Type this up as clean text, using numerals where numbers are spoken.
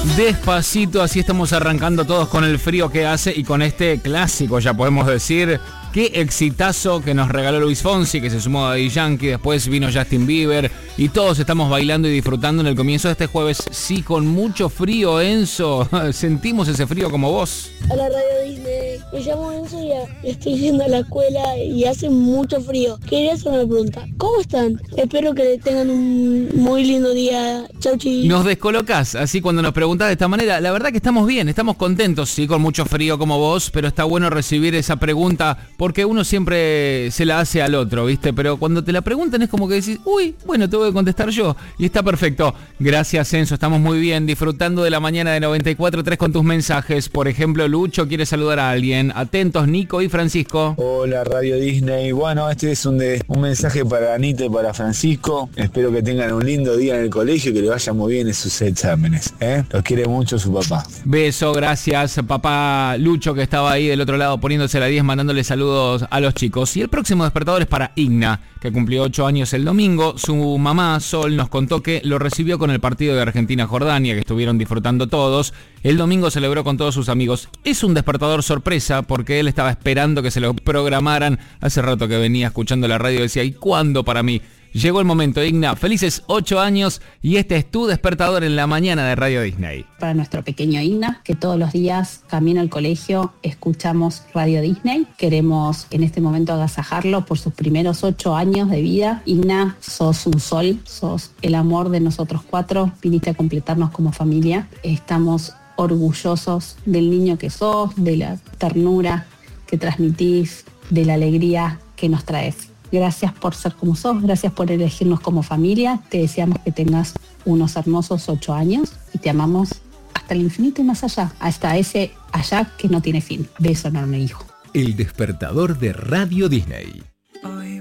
Despacito, así estamos arrancando todos con el frío que hace y con este clásico, ya podemos decir. Qué exitazo que nos regaló Luis Fonsi, que se sumó a Daddy Yankee, después vino Justin Bieber y todos estamos bailando y disfrutando en el comienzo de este jueves. Sí, con mucho frío, Enzo. Sentimos ese frío como vos. Hola Radio Disney, me llamo Enzo y estoy yendo a la escuela y hace mucho frío. Quería hacer una pregunta. ¿Cómo están? Espero que tengan un muy lindo día. Chau, chi. Nos descolocás así cuando nos preguntás de esta manera. La verdad que estamos bien, estamos contentos, sí, con mucho frío como vos, pero está bueno recibir esa pregunta porque uno siempre se la hace al otro, ¿viste? Pero cuando te la preguntan es como que decís, uy, bueno, tengo que contestar yo. Y está perfecto. Gracias, Enzo, estamos muy bien, disfrutando de la mañana de 94.3 con tus mensajes. Por ejemplo, Lucho quiere saludar a alguien. Atentos, Nico y Francisco. Hola, Radio Disney. Bueno, este es un mensaje para Anita y para Francisco. Espero que tengan un lindo día en el colegio y que le vaya muy bien en sus exámenes. Los quiere mucho su papá. Beso, gracias, papá Lucho, que estaba ahí del otro lado poniéndose la 10, mandándole saludos a los chicos. Y el próximo despertador es para Igna, que cumplió 8 años el domingo. Su mamá, Sol, nos contó que lo recibió con el partido de Argentina-Jordania, que estuvieron disfrutando todos. El domingo celebró con todos sus amigos. Es un despertador sorpresa porque él estaba esperando que se lo programaran. Hace rato que venía escuchando la radio y decía, ¿y cuándo para mí? Llegó el momento, Igna. Felices 8 años y este es tu despertador en la mañana de Radio Disney. Para nuestro pequeño Igna, que todos los días camino al colegio, escuchamos Radio Disney. Queremos en este momento agasajarlo por sus primeros 8 años de vida. Igna, sos un sol, sos el amor de nosotros 4, viniste a completarnos como familia. Estamos orgullosos del niño que sos, de la ternura que transmitís, de la alegría que nos traes. Gracias por ser como sos, gracias por elegirnos como familia. Te deseamos que tengas unos hermosos 8 años y te amamos hasta el infinito y más allá, hasta ese allá que no tiene fin. Beso enorme, hijo. El despertador de Radio Disney.